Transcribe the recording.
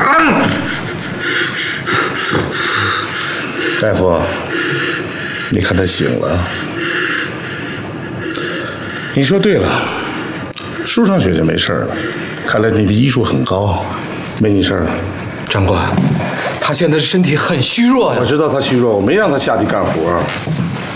大夫，你看他醒了。你说对了，输上血就没事了。看来你的医术很高，没你事儿了。 长官，他现在身体很虚弱呀。 我知道他虚弱，我没让他下地干活。